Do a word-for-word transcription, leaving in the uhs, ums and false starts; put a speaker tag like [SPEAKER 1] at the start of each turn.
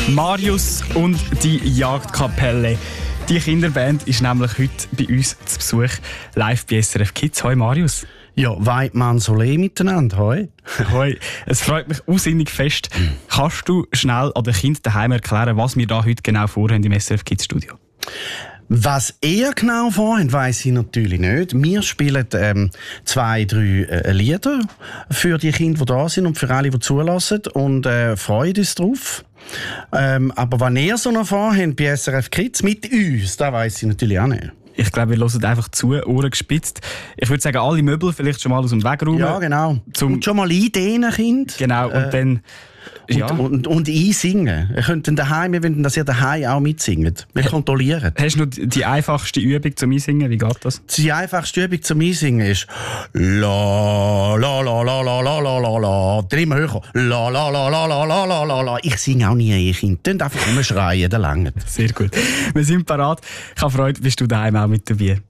[SPEAKER 1] Marius und die Jagdkapelle. Die Kinderband ist nämlich heute bei uns zu Besuch, live bei S R F Kids. Hoi Marius.
[SPEAKER 2] Ja, Weidmann Solé miteinander. Hoi.
[SPEAKER 1] Hoi. Es freut mich ausinnig fest. Kannst du schnell an den Kindern daheim erklären, was wir da heute genau vorhaben im S R F Kids Studio?
[SPEAKER 2] Was ihr genau vorhabt, weiss ich natürlich nicht. Wir spielen ähm, zwei, drei äh, Lieder für die Kinder, die da sind und für alle, die zulassen und äh, freuen uns drauf. Ähm, aber wenn ihr so noch vorhabt bei S R F Kids mit uns, das weiss ich natürlich auch nicht.
[SPEAKER 1] Ich glaube, wir hören einfach zu, Ohren gespitzt. Ich würde sagen, alle Möbel vielleicht schon mal aus dem Weg räumen.
[SPEAKER 2] Ja, genau.
[SPEAKER 1] Zum
[SPEAKER 2] und schon mal eindehnen, Kind.
[SPEAKER 1] Genau, und
[SPEAKER 2] äh,
[SPEAKER 1] dann... Ja.
[SPEAKER 2] Und, und, und einsingen. Ihr könnt dann daheim, wir wollen, dass ihr daheim auch mitsingt. Wir kontrollieren.
[SPEAKER 1] Hast du noch die einfachste Übung zum Einsingen? Wie geht das?
[SPEAKER 2] Die einfachste Übung zum Einsingen ist La la la la la la la la la. Dann immer höher. La la la la la la la la la. Ich singe auch nie, ihr Kind. Dann einfach immer schreien, dann langt.
[SPEAKER 1] Sehr gut. Wir sind parat. Ich habe Freude, bist du daheim auch mit dabei.